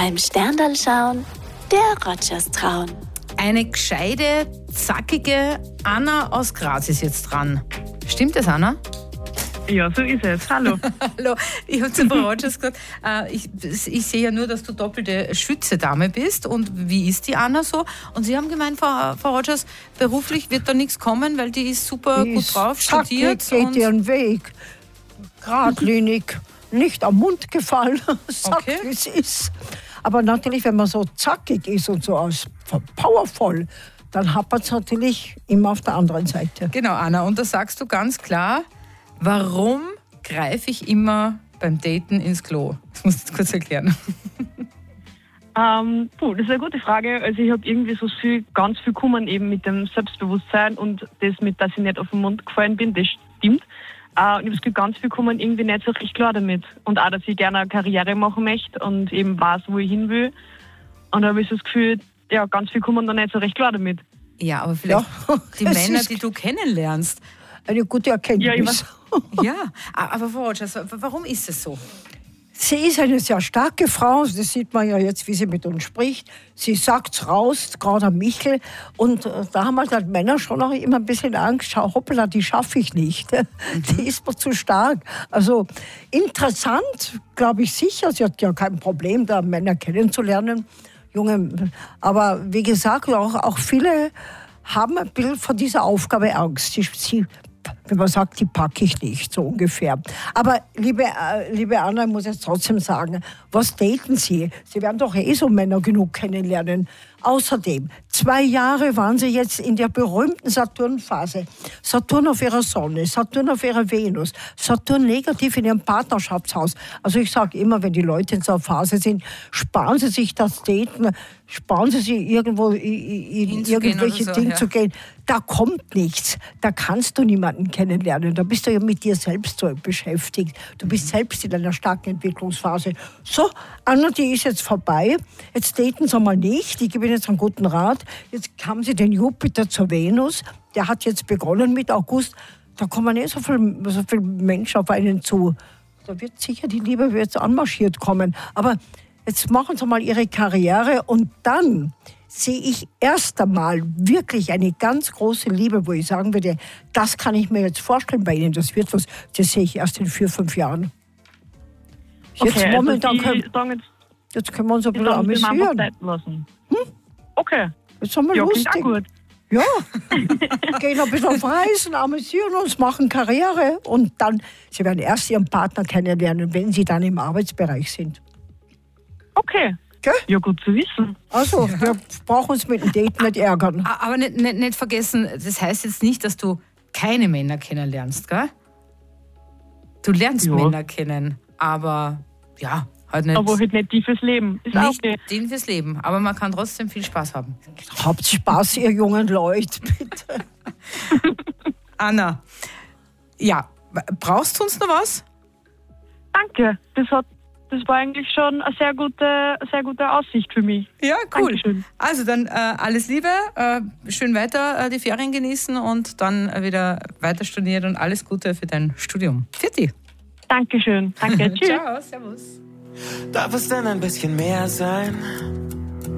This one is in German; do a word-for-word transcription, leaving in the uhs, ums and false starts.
Beim Sterndal schauen, der Rogers trauen. Eine gescheite, zackige Anna aus Graz ist jetzt dran. Stimmt das, Anna? Ja, so ist es. Hallo. Hallo, ich habe zu Frau Rogers gesagt, äh, ich, ich sehe ja nur, dass du doppelte Schütze-Dame bist. Und wie ist die Anna so? Und Sie haben gemeint, Frau, Frau Rogers, beruflich wird da nichts kommen, weil die ist super Die gut ist drauf, studiert. zackig, geht und ihren Weg. Geradlinig, nicht am Mund gefallen, sagt, Okay. wie es ist. Aber natürlich, wenn man so zackig ist und so aus powervoll, dann hat man es natürlich immer auf der anderen Seite. Genau, Anna. Und da sagst du ganz klar, warum greife ich immer beim Daten ins Klo? Das musst du jetzt kurz erklären. Ähm, puh, das ist eine gute Frage. Also ich habe irgendwie so viel, ganz viel Kummer eben mit dem Selbstbewusstsein und das mit, dass ich nicht auf den Mund gefallen bin, das stimmt. Äh, und ich habe das Gefühl, ganz viel Kummer irgendwie nicht so richtig klar damit. Und auch, dass ich gerne eine Karriere machen möchte und eben weiß, wo ich hin will. Und da habe ich so das Gefühl, ja, ganz viel Kummer noch nicht so recht klar damit. Ja, aber vielleicht Ja, die es Männer, ist- die du kennenlernst. Eine gute Erkenntnis. Ja, aber Frau Rogers, warum ist es so? Sie ist eine sehr starke Frau, das sieht man ja jetzt, wie sie mit uns spricht. Sie sagt's raus, gerade am Michel. Und äh, da haben halt Männer schon auch immer ein bisschen Angst. Schau, hoppla, die schaffe ich nicht. Die ist mir zu stark. Also interessant, glaube ich sicher. Sie hat ja kein Problem, da Männer kennenzulernen. Junge, aber wie gesagt, auch, auch viele haben ein bisschen von dieser Aufgabe Angst. Sie, sie wenn man sagt, die packe ich nicht, so ungefähr. Aber liebe, äh, liebe Anna, ich muss jetzt trotzdem sagen, was daten Sie? Sie werden doch eh so Männer genug kennenlernen. Außerdem, zwei Jahre waren Sie jetzt in der berühmten Saturn-Phase. Saturn auf Ihrer Sonne, Saturn auf Ihrer Venus, Saturn negativ in Ihrem Partnerschaftshaus. Also ich sage immer, wenn die Leute in so einer Phase sind, sparen Sie sich das Daten, sparen Sie sich irgendwo in, in Hinzugehen irgendwelche oder so, Dinge ja. zu gehen. Da kommt nichts. Da kannst du niemanden kennenlernen. Da bist du ja mit dir selbst so beschäftigt. Du bist selbst in einer starken Entwicklungsphase. So, Anna, die ist jetzt vorbei. Jetzt daten Sie mal nicht. Ich gebe Ihnen jetzt einen guten Rat. Jetzt haben Sie den Jupiter zur Venus. Der hat jetzt begonnen mit August. Da kommen nicht so viele so viel Menschen auf einen zu. Da wird sicher die Liebe jetzt anmarschiert kommen. Aber jetzt machen Sie mal Ihre Karriere und dann sehe ich erst einmal wirklich eine ganz große Liebe, wo ich sagen würde, das kann ich mir jetzt vorstellen bei Ihnen, das wird was, das sehe ich erst in vier, fünf Jahren. Jetzt Okay, momentan also können, die sagen jetzt, jetzt können wir uns ein die bisschen sagen, die Mama amüsieren. bleiben lassen. Okay, Jetzt sind wir ja, klingt lustig. auch gut. Ja, gehen ein bisschen auf Reisen, amüsieren uns, machen Karriere und dann, Sie werden erst Ihren Partner kennenlernen, wenn Sie dann im Arbeitsbereich sind. Okay, Gell? ja gut zu wissen. Also, wir brauchen uns mit dem Date nicht ärgern. A- Aber nicht, nicht, nicht vergessen, das heißt jetzt nicht, dass du keine Männer kennenlernst, gell? Du lernst Ja. Männer kennen, aber ja, halt nicht, Aber halt nicht die fürs Leben. Ist auch nicht okay. den fürs Leben. Aber man kann trotzdem viel Spaß haben. Habt Spaß, ihr jungen Leute, bitte. Anna, ja, brauchst du uns noch was? Danke, das, hat, das war eigentlich schon eine sehr gute, sehr gute Aussicht für mich. Ja, cool. Dankeschön. Also dann äh, alles Liebe, äh, schön weiter äh, die Ferien genießen und dann äh, wieder weiter studieren und alles Gute für dein Studium. Vierte. Dankeschön. Danke, tschüss. Ciao, servus. Darf es denn ein bisschen mehr sein?